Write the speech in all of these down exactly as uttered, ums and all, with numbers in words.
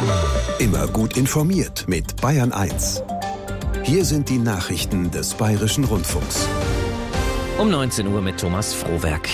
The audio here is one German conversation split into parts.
Immer gut informiert mit Bayern eins. Hier sind die Nachrichten des Bayerischen Rundfunks. Um neunzehn Uhr mit Thomas Frohwerk.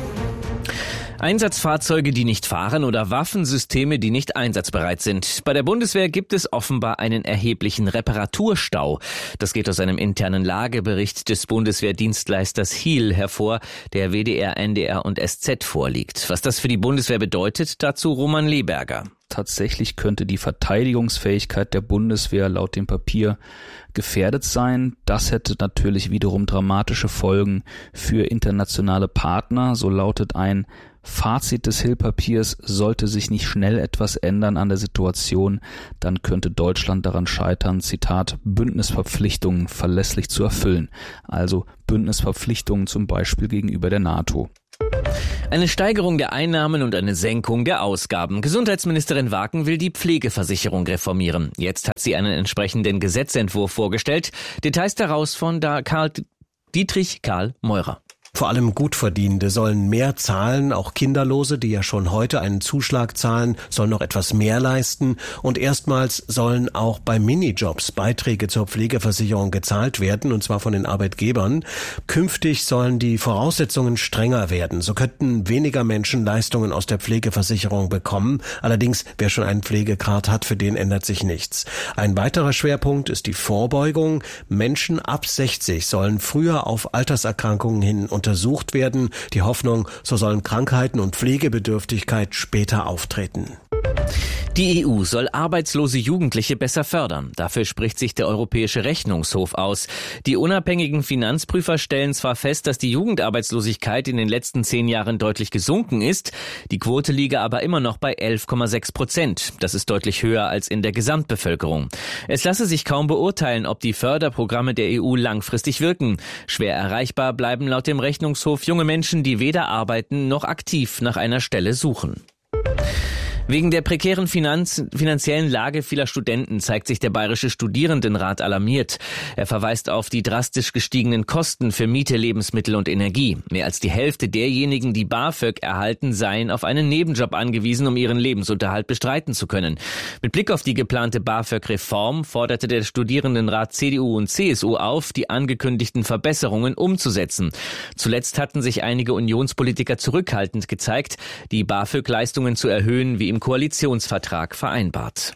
Einsatzfahrzeuge, die nicht fahren oder Waffensysteme, die nicht einsatzbereit sind. Bei der Bundeswehr gibt es offenbar einen erheblichen Reparaturstau. Das geht aus einem internen Lagebericht des Bundeswehrdienstleisters Hiel hervor, der W D R, N D R und S Z vorliegt. Was das für die Bundeswehr bedeutet, dazu Roman Leberger. Tatsächlich könnte die Verteidigungsfähigkeit der Bundeswehr laut dem Papier gefährdet sein. Das hätte natürlich wiederum dramatische Folgen für internationale Partner. So lautet ein Fazit des Hill-Papiers: Sollte sich nicht schnell etwas ändern an der Situation, dann könnte Deutschland daran scheitern, Zitat, Bündnisverpflichtungen verlässlich zu erfüllen. Also Bündnisverpflichtungen zum Beispiel gegenüber der NATO. Eine Steigerung der Einnahmen und eine Senkung der Ausgaben. Gesundheitsministerin Waken will die Pflegeversicherung reformieren. Jetzt hat sie einen entsprechenden Gesetzentwurf vorgestellt. Details daraus von Karl Dietrich Karl Meurer. Vor allem Gutverdienende sollen mehr zahlen, auch Kinderlose, die ja schon heute einen Zuschlag zahlen, sollen noch etwas mehr leisten. Und erstmals sollen auch bei Minijobs Beiträge zur Pflegeversicherung gezahlt werden, und zwar von den Arbeitgebern. Künftig sollen die Voraussetzungen strenger werden. So könnten weniger Menschen Leistungen aus der Pflegeversicherung bekommen. Allerdings, wer schon einen Pflegegrad hat, für den ändert sich nichts. Ein weiterer Schwerpunkt ist die Vorbeugung. Menschen ab sechzig sollen früher auf Alterserkrankungen hin untersucht werden. Die Hoffnung, so sollen Krankheiten und Pflegebedürftigkeit später auftreten. Die E U soll arbeitslose Jugendliche besser fördern. Dafür spricht sich der Europäische Rechnungshof aus. Die unabhängigen Finanzprüfer stellen zwar fest, dass die Jugendarbeitslosigkeit in den letzten zehn Jahren deutlich gesunken ist. Die Quote liege aber immer noch bei elf Komma sechs Prozent. Das ist deutlich höher als in der Gesamtbevölkerung. Es lasse sich kaum beurteilen, ob die Förderprogramme der E U langfristig wirken. Schwer erreichbar bleiben laut dem Rechnungshof junge Menschen, die weder arbeiten noch aktiv nach einer Stelle suchen. Wegen der prekären Finanz- finanziellen Lage vieler Studenten zeigt sich der Bayerische Studierendenrat alarmiert. Er verweist auf die drastisch gestiegenen Kosten für Miete, Lebensmittel und Energie. Mehr als die Hälfte derjenigen, die BAföG erhalten, seien auf einen Nebenjob angewiesen, um ihren Lebensunterhalt bestreiten zu können. Mit Blick auf die geplante BAföG-Reform forderte der Studierendenrat C D U und C S U auf, die angekündigten Verbesserungen umzusetzen. Zuletzt hatten sich einige Unionspolitiker zurückhaltend gezeigt, die BAföG-Leistungen zu erhöhen, wie im Koalitionsvertrag vereinbart.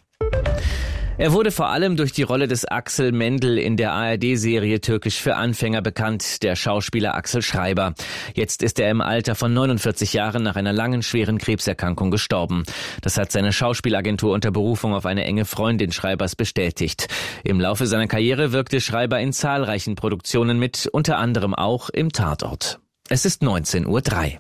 Er wurde vor allem durch die Rolle des Axel Mendel in der A R D-Serie Türkisch für Anfänger bekannt, der Schauspieler Axel Schreiber. Jetzt ist er im Alter von neunundvierzig Jahren nach einer langen, schweren Krebserkrankung gestorben. Das hat seine Schauspielagentur unter Berufung auf eine enge Freundin Schreibers bestätigt. Im Laufe seiner Karriere wirkte Schreiber in zahlreichen Produktionen mit, unter anderem auch im Tatort. Es ist neunzehn Uhr drei.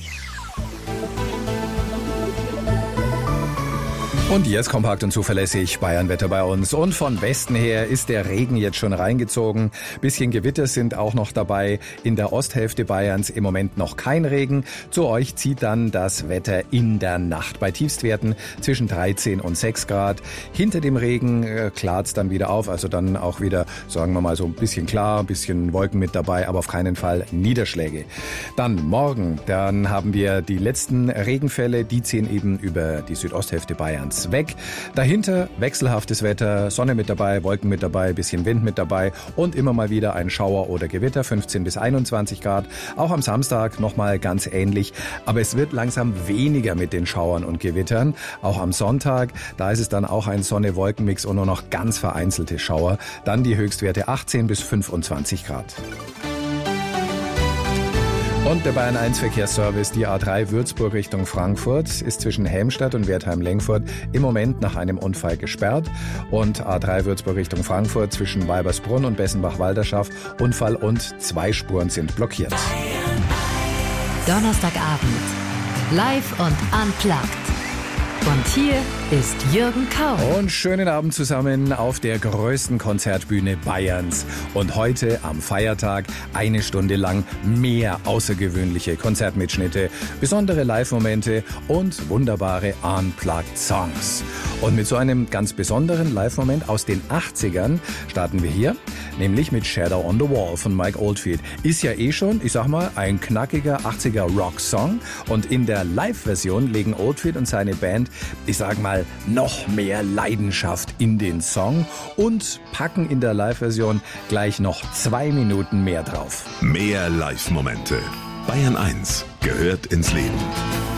Und jetzt kompakt und zuverlässig Bayernwetter bei uns. Und von Westen her ist der Regen jetzt schon reingezogen. Bisschen Gewitter sind auch noch dabei. In der Osthälfte Bayerns im Moment noch kein Regen. Zu euch zieht dann das Wetter in der Nacht bei Tiefstwerten zwischen dreizehn und sechs Grad. Hinter dem Regen äh, klart's dann wieder auf. Also dann auch wieder, sagen wir mal, so ein bisschen klar, ein bisschen Wolken mit dabei, aber auf keinen Fall Niederschläge. Dann morgen, dann haben wir die letzten Regenfälle. Die ziehen eben über die Südosthälfte Bayerns weg. Dahinter wechselhaftes Wetter, Sonne mit dabei, Wolken mit dabei, bisschen Wind mit dabei und immer mal wieder ein Schauer oder Gewitter, fünfzehn bis einundzwanzig Grad. Auch am Samstag nochmal ganz ähnlich, aber es wird langsam weniger mit den Schauern und Gewittern. Auch am Sonntag, da ist es dann auch ein Sonne-Wolken-Mix und nur noch ganz vereinzelte Schauer. Dann die Höchstwerte achtzehn bis fünfundzwanzig Grad. Und der Bayern eins Verkehrsservice, die A drei Würzburg Richtung Frankfurt, ist zwischen Helmstadt und Wertheim-Lengfurt im Moment nach einem Unfall gesperrt. Und A drei Würzburg Richtung Frankfurt zwischen Weibersbrunn und Bessenbach-Walderschaft, Unfall und zwei Spuren sind blockiert. Donnerstagabend, live und unplugged. Und hier ist Jürgen Kaum. Und schönen Abend zusammen auf der größten Konzertbühne Bayerns. Und heute am Feiertag eine Stunde lang mehr außergewöhnliche Konzertmitschnitte, besondere Live-Momente und wunderbare Unplugged-Songs. Und mit so einem ganz besonderen Live-Moment aus den achtzigern starten wir hier, nämlich mit Shadow on the Wall von Mike Oldfield. Ist ja eh schon, ich sag mal, ein knackiger achtziger Rock-Song. Und in der Live-Version legen Oldfield und seine Band, ich sag mal, noch mehr Leidenschaft in den Song und packen in der Live-Version gleich noch zwei Minuten mehr drauf. Mehr Live-Momente. Bayern eins gehört ins Leben.